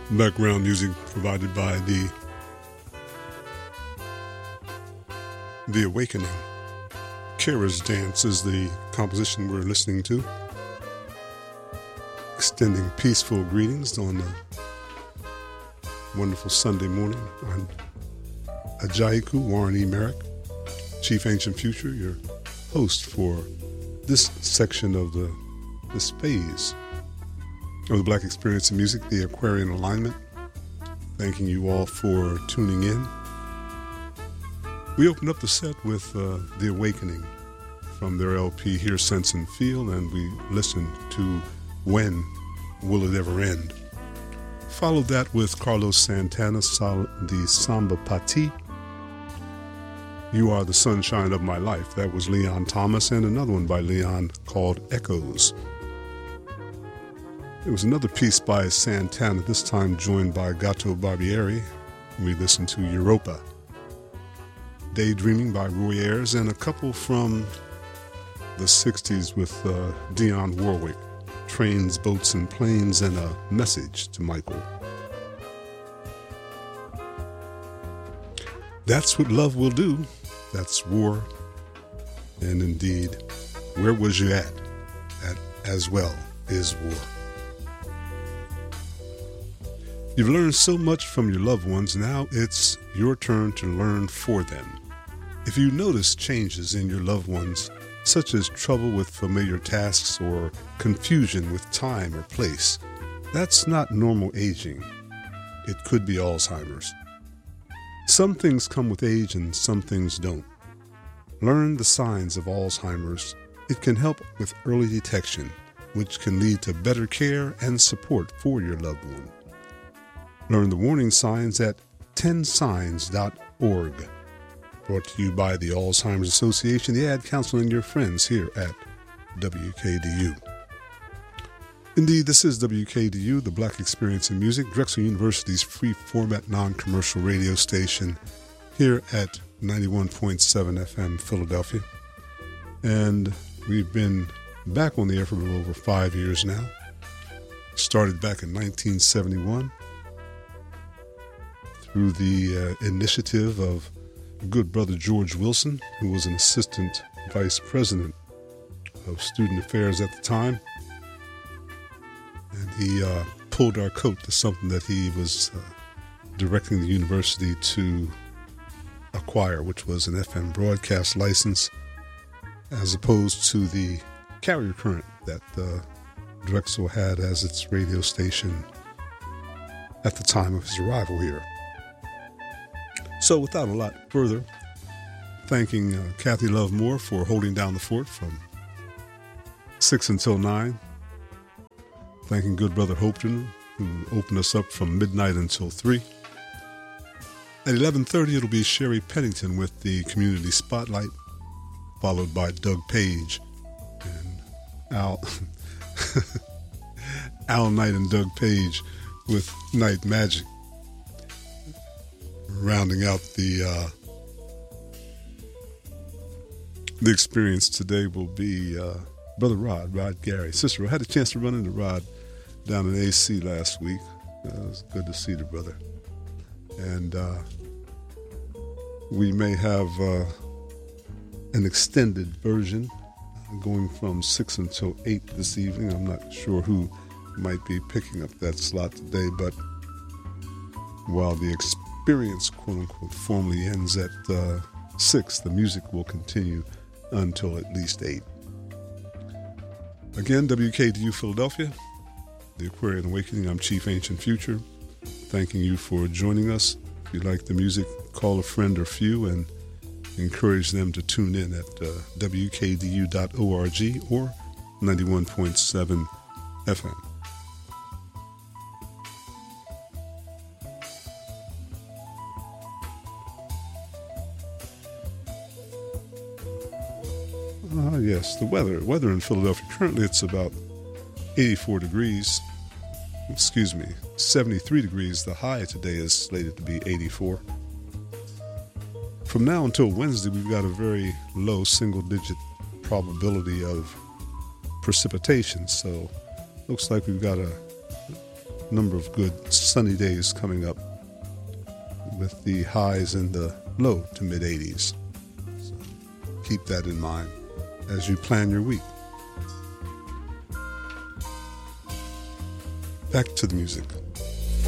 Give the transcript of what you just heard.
Background music provided by The Awakening. Kara's Dance is the composition we're listening to. Extending peaceful greetings on a wonderful Sunday morning. I'm Ajayiku Warren E. Merrick, Chief Ancient Future, your host for this section of this phase of the Black Experience in Music, the Aquarian Alignment. Thanking you all for tuning in. We opened up the set with The Awakening from their LP Hear, Sense, and Feel, and we listened to When Will It Ever End? Followed that with Carlos Santana, the Samba Pati, You Are the Sunshine of My Life. That was Leon Thomas, and another one by Leon called Echoes. There was another piece by Santana, this time joined by Gato Barbieri. We listened to Europa. Daydreaming by Roy Ayers, and a couple from the 60s with Dionne Warwick, Trains, Boats, and Planes, and A Message to Michael. That's What Love Will Do. That's War. And indeed, Where Was You at? That as well is war. You've learned so much from your loved ones, now it's your turn to learn for them. If you notice changes in your loved ones, such as trouble with familiar tasks or confusion with time or place, that's not normal aging. It could be Alzheimer's. Some things come with age and some things don't. Learn the signs of Alzheimer's. It can help with early detection, which can lead to better care and support for your loved one. Learn the warning signs at 10signs.org. Brought to you by the Alzheimer's Association, the Ad Council, and your friends here at WKDU. Indeed, this is WKDU, the Black Experience in Music, Drexel University's free format non-commercial radio station here at 91.7 FM Philadelphia. And we've been back on the air for a little over 5 years now. Started back in 1971 through the initiative of good brother George Wilson, who was an assistant vice president of student affairs at the time. And he pulled our coat to something that he was directing the university to acquire, which was an FM broadcast license, as opposed to the carrier current that Drexel had as its radio station at the time of his arrival here. So without a lot further, thanking Kathy Love Moore for holding down the fort from 6 until 9. Thanking good brother Hopeton, who opened us up from midnight until 3. At 11:30, it'll be Sherry Pennington with the Community Spotlight, followed by Doug Page and Al Knight and Doug Page with Night Magic. Rounding out the experience today will be Brother Rod Gary. Sister, I had a chance to run into Rod down in AC last week. It was good to see the brother. And we may have an extended version going from 6 until 8 this evening. I'm not sure who might be picking up that slot today, but while the experience, quote-unquote, formally ends at 6, the music will continue until at least 8. Again, WKDU Philadelphia, the Aquarian Awakening. I'm Chief Ancient Future, thanking you for joining us. If you like the music, call a friend or few and encourage them to tune in at WKDU.org or 91.7 FM. Yes, the weather in Philadelphia. Currently it's about 84 degrees. 73 degrees. The high today is slated to be 84. From now until Wednesday, we've got a very low single-digit probability of precipitation. So looks like we've got a number of good sunny days coming up with the highs in the low to mid 80s. So keep that in mind as you plan your week. Back to the music.